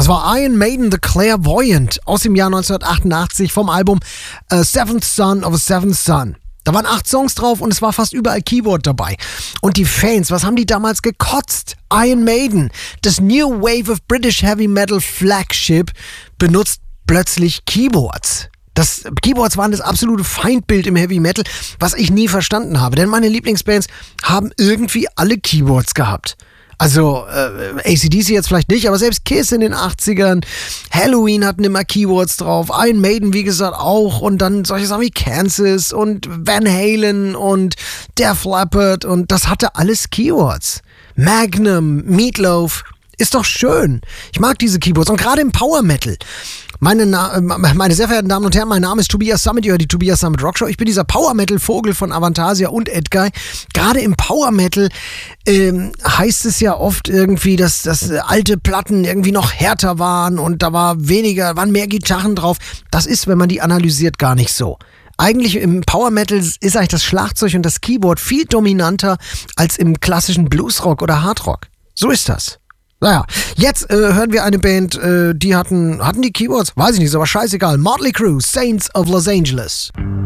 Das war Iron Maiden, The Clairvoyant aus dem Jahr 1988 vom Album Seventh Son of a Seventh Son. Da waren 8 Songs drauf und es war fast überall Keyboard dabei. Und die Fans, was haben die damals gekotzt? Iron Maiden, das New Wave of British Heavy Metal Flagship, benutzt plötzlich Keyboards. Keyboards waren das absolute Feindbild im Heavy Metal, was ich nie verstanden habe. Denn meine Lieblingsbands haben irgendwie alle Keyboards gehabt. Also AC/DC jetzt vielleicht nicht, aber selbst Kiss in den 80ern, Halloween hatten immer Keyboards drauf, Iron Maiden wie gesagt auch und dann solche Sachen wie Kansas und Van Halen und Def Leppard und das hatte alles Keyboards. Magnum, Meatloaf, ist doch schön. Ich mag diese Keyboards und gerade im Power Metal. Meine sehr verehrten Damen und Herren, mein Name ist Tobias Summit, ihr hört die Tobias Summit Rockshow. Ich bin dieser Power-Metal-Vogel von Avantasia und Edguy. Gerade im Power-Metal heißt es ja oft irgendwie, dass alte Platten irgendwie noch härter waren und da waren mehr Gitarren drauf. Das ist, wenn man die analysiert, gar nicht so. Eigentlich im Power Metal ist eigentlich das Schlagzeug und das Keyboard viel dominanter als im klassischen Bluesrock oder Hardrock. So ist das. Naja, jetzt hören wir eine Band, die hatten die Keyboards? Weiß ich nicht, ist aber scheißegal. Motley Crue, Saints of Los Angeles.